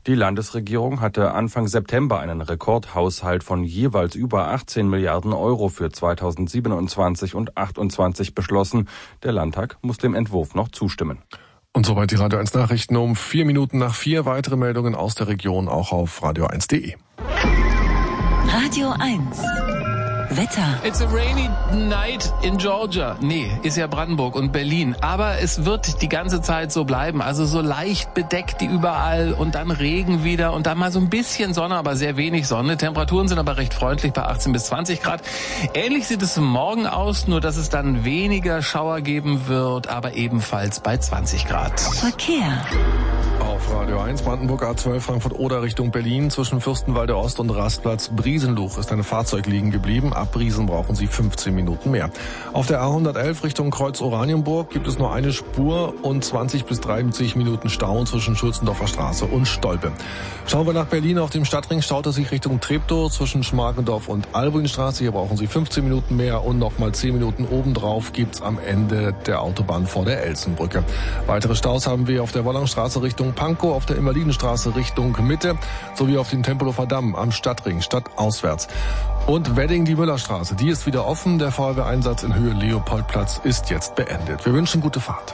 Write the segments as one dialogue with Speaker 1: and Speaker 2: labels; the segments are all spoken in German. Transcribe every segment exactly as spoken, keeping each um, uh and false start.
Speaker 1: Die Landesregierung hatte Anfang September einen Rekordhaushalt von jeweils über achtzehn Milliarden Euro für zweitausendsiebenundzwanzig und achtundzwanzig beschlossen. Der Landtag muss dem Entwurf noch zustimmen.
Speaker 2: Und soweit die Radio eins Nachrichten um vier Minuten nach vier. Weitere Meldungen aus der Region auch auf radio eins punkt de.
Speaker 3: Radio eins. Wetter.
Speaker 4: It's a rainy night in Georgia. Nee, ist ja Brandenburg und Berlin. Aber es wird die ganze Zeit so bleiben. Also so leicht bedeckt überall und dann Regen wieder und dann mal so ein bisschen Sonne, aber sehr wenig Sonne. Temperaturen sind aber recht freundlich bei achtzehn bis zwanzig Grad. Ähnlich sieht es morgen aus, nur dass es dann weniger Schauer geben wird, aber ebenfalls bei zwanzig Grad.
Speaker 3: Verkehr.
Speaker 2: Auf Radio eins, Brandenburg A zwölf, Frankfurt-Oder Richtung Berlin. Zwischen Fürstenwalde Ost und Rastplatz Briesenluch ist ein Fahrzeug liegen geblieben. Ab Briesen brauchen Sie fünfzehn Minuten mehr. Auf der A hundertelf Richtung Kreuz Oranienburg gibt es nur eine Spur und zwanzig bis dreißig Minuten Stau zwischen Schulzendorfer Straße und Stolpe. Schauen wir nach Berlin. Auf dem Stadtring staut es sich Richtung Treptow zwischen Schmargendorf und Albuinstraße. Hier brauchen Sie fünfzehn Minuten mehr und nochmal zehn Minuten obendrauf gibt's am Ende der Autobahn vor der Elsenbrücke. Weitere Staus haben wir auf der Wollangstraße Richtung Pankow, auf der Invalidenstraße Richtung Mitte sowie auf dem Tempelhofer Damm am Stadtring stadtauswärts. Und Wedding, die Müllerstraße, die ist wieder offen. Der Feuerwehreinsatz in Höhe Leopoldplatz ist jetzt beendet. Wir wünschen gute Fahrt.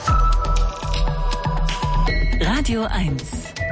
Speaker 3: Radio eins.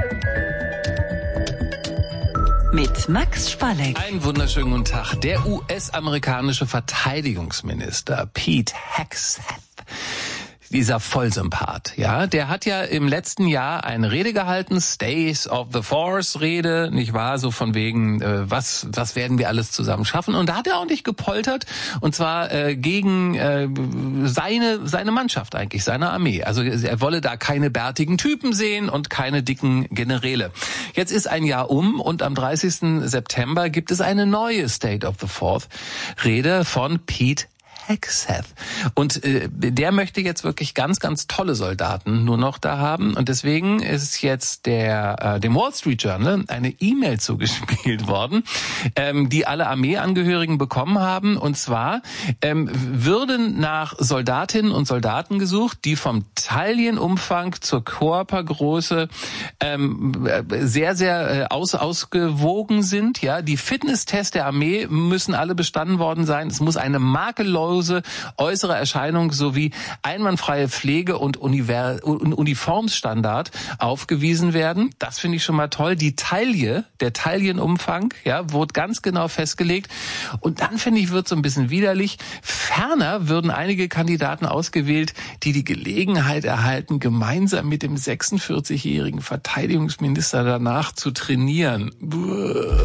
Speaker 3: Mit Max Spalleck.
Speaker 4: Einen wunderschönen guten Tag. Der U S-amerikanische Verteidigungsminister Pete Hegseth, dieser Vollsympath, ja, der hat ja im letzten Jahr eine Rede gehalten, State of the Force Rede, nicht wahr, so von wegen, äh, was was werden wir alles zusammen schaffen, und da hat er auch nicht gepoltert, und zwar äh, gegen äh, seine seine Mannschaft eigentlich, seine Armee. Also er wolle da keine bärtigen Typen sehen und keine dicken Generäle. Jetzt ist ein Jahr um und am dreißigsten September gibt es eine neue State of the Fourth Rede von Pete Hegseth. Und äh, der möchte jetzt wirklich ganz, ganz tolle Soldaten nur noch da haben. Und deswegen ist jetzt der äh, dem Wall Street Journal eine E-Mail zugespielt worden, ähm, die alle Armeeangehörigen bekommen haben. Und zwar ähm, würden nach Soldatinnen und Soldaten gesucht, die vom Taillenumfang zur Körpergröße ähm, sehr, sehr äh, aus, ausgewogen sind. Ja, die Fitnesstests der Armee müssen alle bestanden worden sein. Es muss eine makellose äußere Erscheinung sowie einwandfreie Pflege und Univer- Uniformsstandard aufgewiesen werden. Das finde ich schon mal toll. Die Taille, der Taillenumfang, ja, wurde ganz genau festgelegt. Und dann finde ich, wird so ein bisschen widerlich. Ferner würden einige Kandidaten ausgewählt, die die Gelegenheit erhalten, gemeinsam mit dem sechsundvierzigjährigen Verteidigungsminister danach zu trainieren. Buh.